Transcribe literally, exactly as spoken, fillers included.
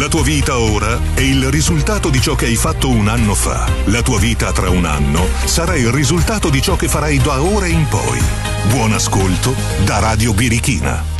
La tua vita ora è il risultato di ciò che hai fatto un anno fa. La tua vita tra un anno sarà il risultato di ciò che farai da ora in poi. Buon ascolto da Radio Birichina.